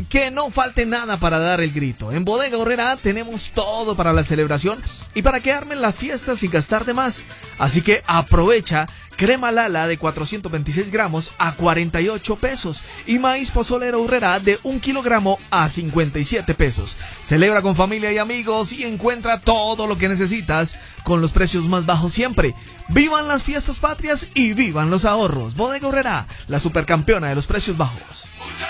que no falte nada para dar el grito. En Bodega Aurrerá tenemos todo para la celebración y para que armen la fiesta sin gastar de más. Así que aprovecha crema Lala de 426 gramos a 48 pesos y maíz pozolero Aurrerá de 1 kilogramo a 57 pesos. Celebra con familia y amigos y encuentra todo lo que necesitas con los precios más bajos siempre. ¡Vivan las fiestas patrias y vivan los ahorros! Bodega Aurrerá, la supercampeona de los precios bajos.